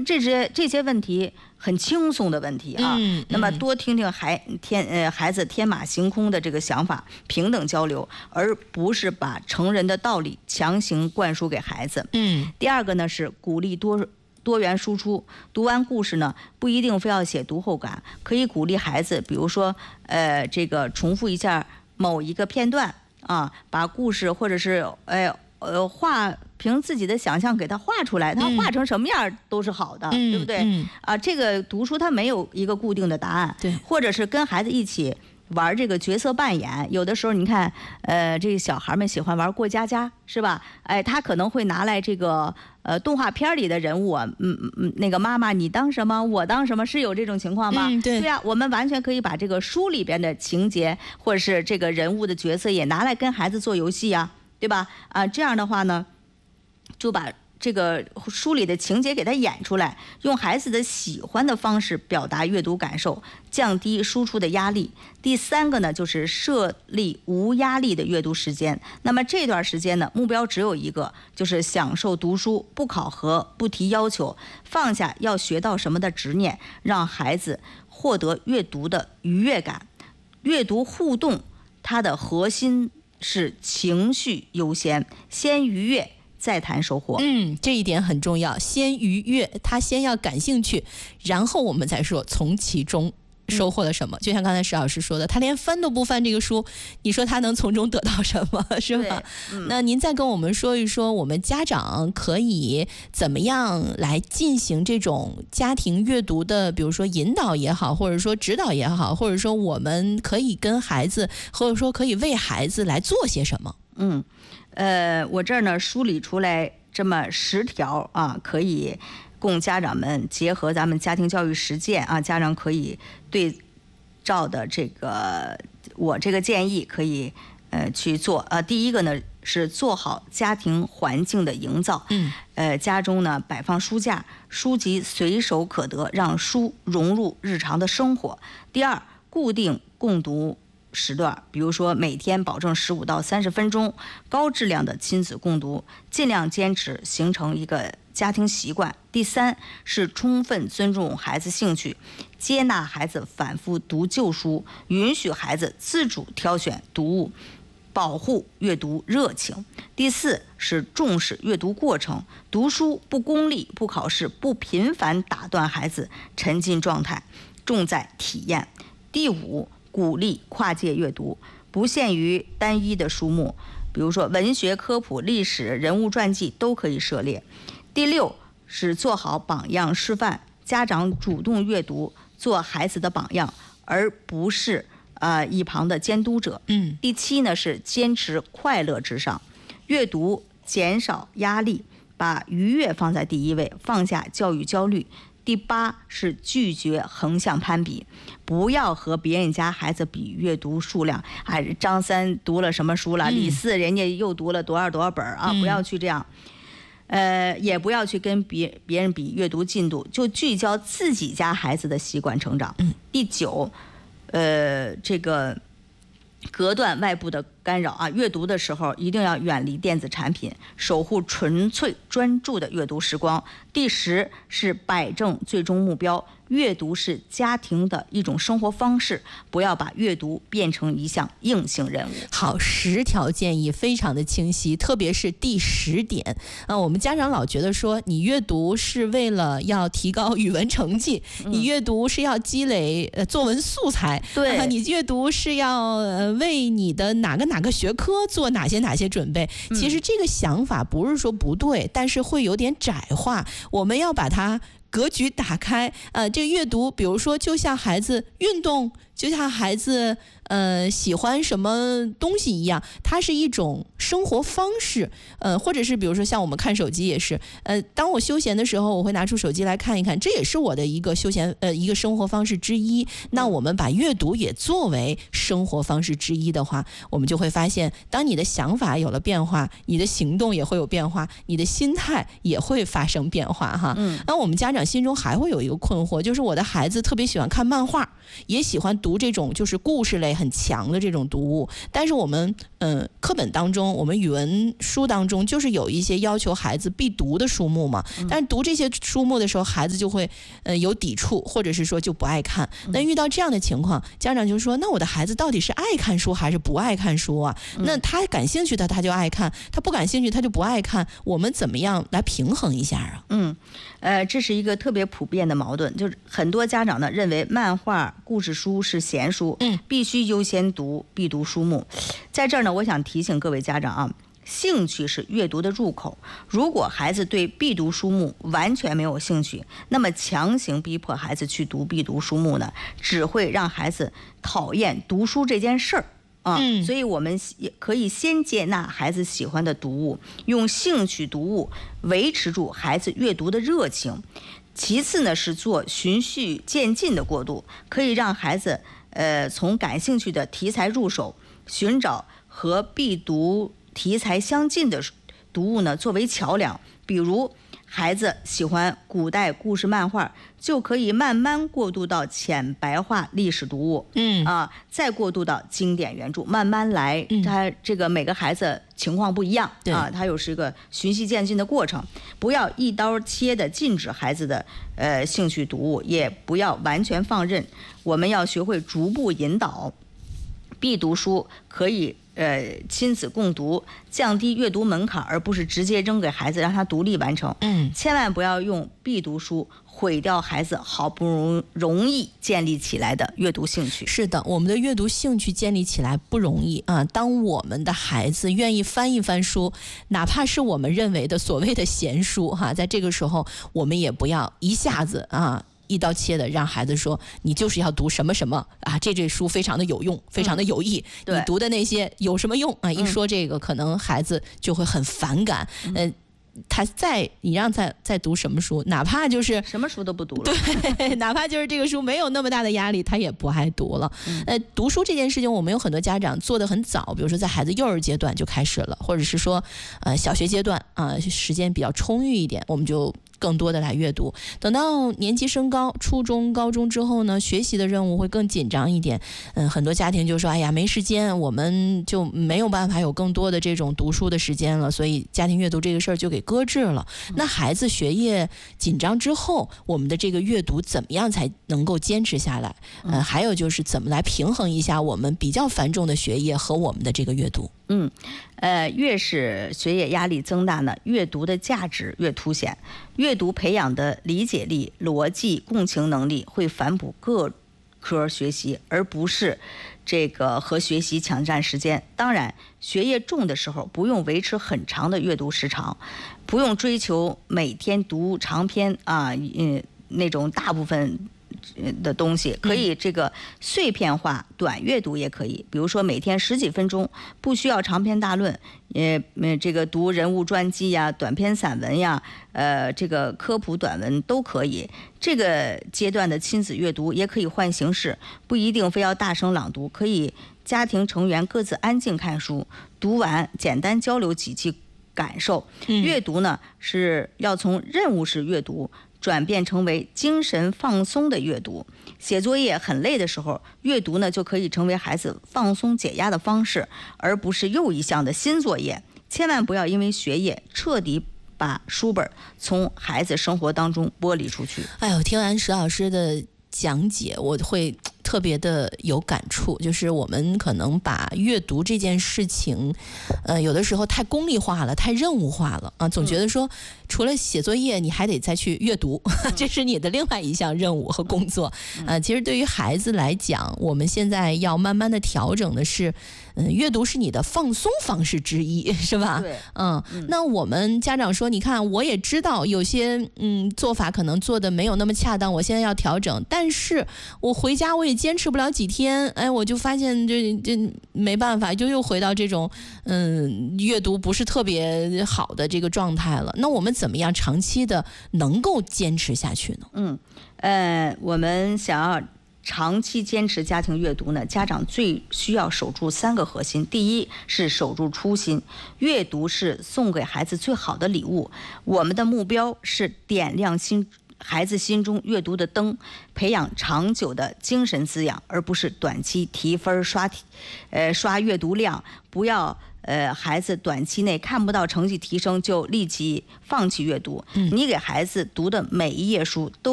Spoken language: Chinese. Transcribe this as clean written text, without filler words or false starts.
这些问题很轻松的问题啊。那么多听听孩子天马行空的这个想法，平等交流，而不是把成人的道理强行灌输给孩子。第二个呢是鼓励多元输出，读完故事呢不一定非要写读后感，可以鼓励孩子，比如说这个重复一下某一个片段啊，把故事或者是凭自己的想象给他画出来，他画成什么样都是好的，对不对？这个读书它没有一个固定的答案， 对， 或者是跟孩子一起玩这个角色扮演，有的时候你看，这个小孩们喜欢玩过家家，是吧？他可能会拿来这个动画片里的人物啊，那个妈妈你当什么，我当什么，是有这种情况吗？ 对啊，我们完全可以把这个书里边的情节或者是这个人物的角色也拿来跟孩子做游戏啊，对吧？这样的话呢，就把这个书里的情节给他演出来，用孩子的喜欢的方式表达阅读感受，降低输出的压力。第三个呢，就是设立无压力的阅读时间。那么这段时间呢，目标只有一个，就是享受读书，不考核，不提要求，放下要学到什么的执念，让孩子获得阅读的愉悦感。阅读互动，它的核心是情绪优先，先愉悦再谈收获。 这一点很重要，先愉悦，他先要感兴趣，然后我们再说从其中收获了什么。就像刚才石老师说的，他连翻都不翻这个书，你说他能从中得到什么，是吧？那您再跟我们说一说，我们家长可以怎么样来进行这种家庭阅读的，比如说引导也好，或者说指导也好，或者说我们可以跟孩子，或者说可以为孩子来做些什么？ 我这儿呢梳理出来这么10条啊，可以供家长们结合咱们家庭教育实践啊，家长可以对照的这个我这个建议可以去做。第一个呢是做好家庭环境的营造，家中呢摆放书架，书籍随手可得，让书融入日常的生活。第二，固定共读时段，比如说每天保证15到30分钟高质量的亲子共读，尽量坚持形成一个家庭习惯。第三是充分尊重孩子兴趣，接纳孩子反复读旧书，允许孩子自主挑选读物，保护阅读热情。第四是重视阅读过程，读书不功利不考试，不频繁打断孩子沉浸状态，重在体验。第五，鼓励跨界阅读，不限于单一的书目，比如说文学、科普、历史、人物传记都可以涉猎。第六是做好榜样示范，家长主动阅读，做孩子的榜样，而不是一旁的监督者。第七呢是坚持快乐至上，阅读减少压力，把愉悦放在第一位，放下教育焦虑。第八是拒绝横向攀比，不要和别人家孩子比阅读数量，张三读了什么书了，李四人家又读了多少本啊，不要去这样，也不要去跟别人比阅读进度，就聚焦自己家孩子的习惯成长。第九，这个隔断外部的干扰啊，阅读的时候一定要远离电子产品，守护纯粹专注的阅读时光。第10是摆正最终目标，阅读是家庭的一种生活方式，不要把阅读变成一项硬性任务。 好，10条建议非常的清晰，特别是第10点我们家长老觉得说你阅读是为了要提高语文成绩，你阅读是要积累作文素材， 对， 你阅读是要为你的哪个学科做哪些准备。其实这个想法不是说不对，但是会有点窄化，我们要把它格局打开。这个阅读比如说就像孩子运动，就像孩子喜欢什么东西一样，它是一种生活方式。或者是比如说像我们看手机也是，当我休闲的时候我会拿出手机来看一看，这也是我的一个休闲一个生活方式之一。那我们把阅读也作为生活方式之一的话，我们就会发现当你的想法有了变化，你的行动也会有变化，你的心态也会发生变化哈。那我们家长心中还会有一个困惑，就是我的孩子特别喜欢看漫画，也喜欢读这种就是故事类味很强的这种读物。但是我们课本当中，我们语文书当中就是有一些要求孩子必读的书目嘛，但是读这些书目的时候，孩子就会有抵触，或者是说就不爱看。那遇到这样的情况，家长就说，那我的孩子到底是爱看书还是不爱看书啊？那他感兴趣的他就爱看，他不感兴趣他就不爱看，我们怎么样来平衡一下啊？ 这是一个特别普遍的矛盾，就是很多家长呢认为漫画、故事书是闲书，必须优先读必读书目。在这儿呢，我想提醒各位家长啊，兴趣是阅读的入口。如果孩子对必读书目完全没有兴趣，那么强行逼迫孩子去读必读书目呢，只会让孩子讨厌读书这件事儿。所以我们可以先接纳孩子喜欢的读物，用兴趣读物维持住孩子阅读的热情。其次呢，是做循序渐进的过渡，可以让孩子从感兴趣的题材入手，寻找和必读题材相近的读物呢作为桥梁。比如孩子喜欢古代故事漫画，就可以慢慢过渡到浅白话历史读物，再过渡到经典原著，慢慢来。他这个每个孩子情况不一样啊，他又是一个循序渐进的过程。不要一刀切的禁止孩子的兴趣读物，也不要完全放任。我们要学会逐步引导。必读书可以亲子共读，降低阅读门槛，而不是直接扔给孩子让他独立完成。千万不要用必读书毁掉孩子好不容易建立起来的阅读兴趣。 是的，我们的阅读兴趣建立起来不容易啊。当我们的孩子愿意翻一翻书，哪怕是我们认为的所谓的闲书哈，在这个时候我们也不要一下子一刀切的让孩子说你就是要读什么什么啊，这书非常的有用，非常的有益，你读的那些有什么用啊？一说这个，可能孩子就会很反感。你让他再读什么书，哪怕就是什么书都不读了， 对，哪怕就是这个书没有那么大的压力，他也不爱读了。读书这件事情，我们有很多家长做得很早，比如说在孩子幼儿阶段就开始了，或者是说小学阶段时间比较充裕一点，我们就更多的来阅读。等到年级升高，初中、高中之后呢，学习的任务会更紧张一点。很多家庭就说，哎呀，没时间，我们就没有办法有更多的这种读书的时间了，所以家庭阅读这个事儿就给搁置了。那孩子学业紧张之后，我们的这个阅读怎么样才能够坚持下来？还有就是怎么来平衡一下我们比较繁重的学业和我们的这个阅读。 越是学业压力增大呢，阅读的价值越凸显。阅读培养的理解力、逻辑、共情能力会反哺各科学习，而不是这个和学习抢占时间。当然，学业重的时候不用维持很长的阅读时长，不用追求每天读长篇那种大部分的东西，可以这个碎片化短阅读也可以，比如说每天10几分钟，不需要长篇大论，这个读人物传记呀、短篇散文呀，这个科普短文都可以。这个阶段的亲子阅读也可以换形式，不一定非要大声朗读，可以家庭成员各自安静看书，读完简单交流几句感受。阅读呢是要从任务式阅读转变成为精神放松的阅读。写作业很累的时候，阅读呢就可以成为孩子放松解压的方式，而不是又一项的新作业。千万不要因为学业彻底把书本从孩子生活当中剥离出去。 哎呦，听完石老师的讲解，我会特别的有感触，就是我们可能把阅读这件事情，有的时候太功利化了，太任务化了啊，总觉得说除了写作业，你还得再去阅读，这是你的另外一项任务和工作。其实对于孩子来讲，我们现在要慢慢的调整的是，阅读是你的放松方式之一，是吧？ 对， 那我们家长说，你看，我也知道有些做法可能做的没有那么恰当，我现在要调整，但是我回家我也坚持不了几天，我就发现这没办法，就又回到这种阅读不是特别好的这个状态了。那我们怎么样长期的能够坚持下去呢？ 我们想要长期坚持家庭阅读呢，家长最需要守住3个核心。第一是守住初心，阅读是送给孩子最好的礼物。我们的目标是点亮孩子心中阅读的灯，培养长久的精神滋养，而不是短期提分刷阅读量。不要孩子短期内看不到成绩提升就立即放弃阅读。你给孩子读的每一页书都